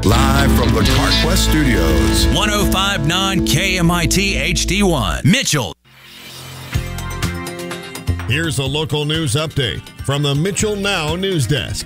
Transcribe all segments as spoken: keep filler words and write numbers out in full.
Live from the CarQuest Studios. one oh five point nine K M I T H D one. Mitchell. Here's a local news update from the Mitchell Now News Desk.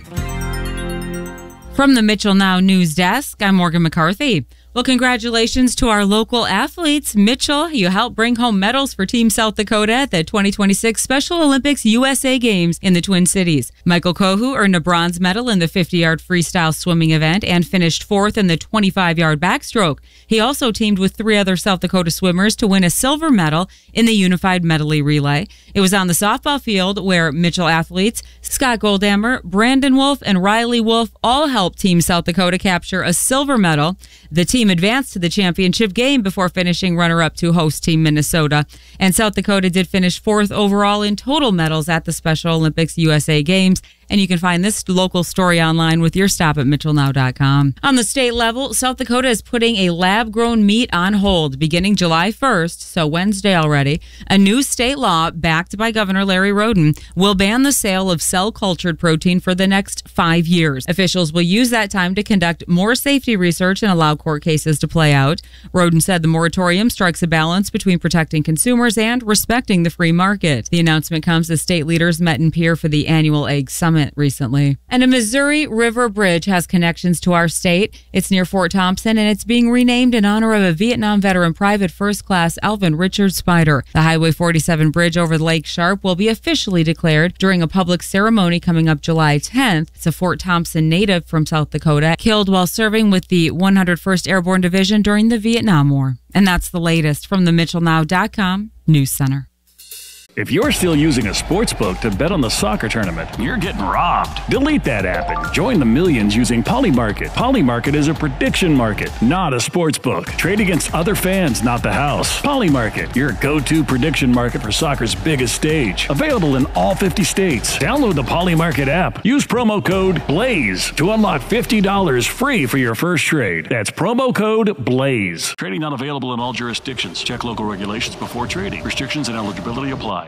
From the Mitchell Now News Desk, I'm Morgan McCarthy. Well, congratulations to our local athletes. Mitchell, you helped bring home medals for Team South Dakota at the twenty twenty-six Special Olympics U S A Games in the Twin Cities. Michael Kohu earned a bronze medal in the fifty-yard freestyle swimming event and finished fourth in the twenty-five-yard backstroke. He also teamed with three other South Dakota swimmers to win a silver medal in the unified medley relay. It was on the softball field where Mitchell athletes Scott Goldhammer, Brandon Wolf, and Riley Wolf all helped Team South Dakota capture a silver medal. The team advanced to the championship game before finishing runner-up to host Team Minnesota. And South Dakota did finish fourth overall in total medals at the Special Olympics U S A Games. And you can find this local story online with your stop at mitchell now dot com. On the state level, South Dakota is putting a lab-grown meat on hold beginning July first, so Wednesday already. A new state law, backed by Governor Larry Roden, will ban the sale of cell-cultured protein for the next five years. Officials will use that time to conduct more safety research and allow court cases to play out. Roden said the moratorium strikes a balance between protecting consumers and respecting the free market. The announcement comes as state leaders met in Pierre for the annual Egg Summit recently. And a Missouri River Bridge has connections to our state. It's near Fort Thompson, and it's being renamed in honor of a Vietnam veteran, Private First Class Alvin Richard Spider. The Highway forty-seven bridge over Lake Sharp will be officially declared during a public ceremony coming up July tenth. It's a Fort Thompson native from South Dakota, killed while serving with the one hundred first Airborne Division during the Vietnam War. And that's the latest from the mitchell now dot com News Center. If you're still using a sportsbook to bet on the soccer tournament, you're getting robbed. Delete that app and join the millions using Polymarket. Polymarket is a prediction market, not a sportsbook. Trade against other fans, not the house. Polymarket, your go-to prediction market for soccer's biggest stage. Available in all fifty states. Download the Polymarket app. Use promo code BLAZE to unlock fifty dollars free for your first trade. That's promo code BLAZE. Trading not available in all jurisdictions. Check local regulations before trading. Restrictions and eligibility apply.